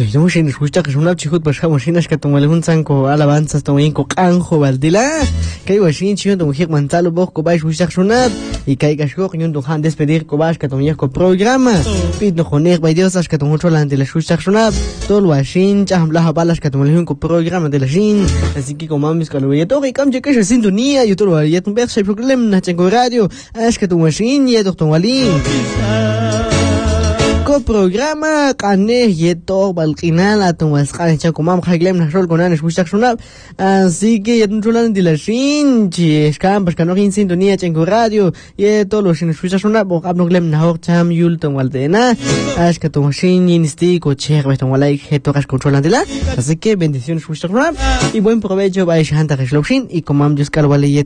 yo sin escuchar que son chicos pues como sin es que tomo un zanco alabanzas tomo en cocanjo valdila que digo sin chido tomo hik mantalo vos ko vais escuchar sonat y que hay que yo un han despedir ko vas que tomo ko programa pit no joner by Dios que tomo cholante la escuchar sonat todo lo ashin chambla balas que tomo un programa de la shin así que como mamis que lo veía todo y cambia que es sintonía yo todo ya tu ver programa na tengo radio es que tomo shin y doctor Walin ko programa kane yeto balqinal atumas kane cha kumam khaglem na rol konan escuchar sonab así que ya tunchulan de la shinchi escampas que no en sintonía tengo radio yeto los sin escuchar sonab bo abno glem na hok cham yul ton waldena as que tu shin insti ko cher beton walai heto kas controlan de la así que bendiciones escuchar sonab y buen provecho vais hanta reslopshin y comam juscar wale